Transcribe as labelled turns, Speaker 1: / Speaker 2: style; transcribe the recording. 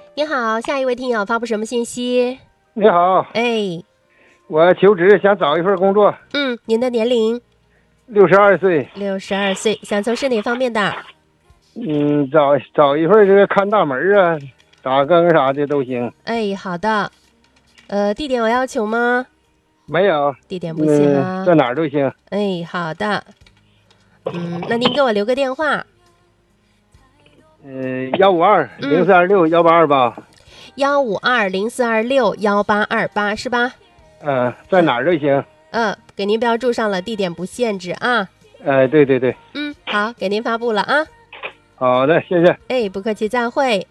Speaker 1: 你好，下一位听友发布什么信息？
Speaker 2: 你好，
Speaker 1: 哎，
Speaker 2: 我求职想找一份工作，
Speaker 1: 您的年龄
Speaker 2: 62岁，
Speaker 1: 62岁，想从事哪方面的？
Speaker 2: 找一份这个看大门啊、打更啥的都行。
Speaker 1: 哎，好的。地点有要求吗？
Speaker 2: 没有，
Speaker 1: 地点不行啊。
Speaker 2: 在哪儿都行。
Speaker 1: 哎，好的。那您给我留个电话
Speaker 2: 152-0426-1828。
Speaker 1: ，152-0426-1828是吧？
Speaker 2: 在哪儿都行。
Speaker 1: 给您标注上了，地点不限制啊。
Speaker 2: 对对对。
Speaker 1: 好，给您发布了啊。
Speaker 2: 好的，谢谢。
Speaker 1: 哎，不客气，再会。